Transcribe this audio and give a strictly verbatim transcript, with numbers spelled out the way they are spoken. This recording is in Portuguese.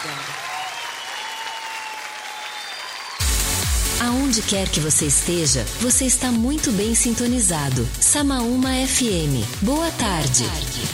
Aonde quer que você esteja, você está muito bem sintonizado. Samaúma F M. Boa tarde.